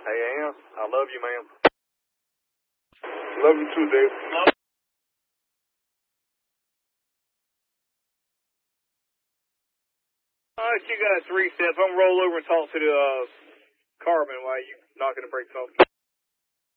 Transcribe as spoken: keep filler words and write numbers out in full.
Hey, Ann, I love you, man. Love you too, Dave. Alright, you got three steps. I'm gonna roll over and talk to the uh, carman while you knocking the brakes off.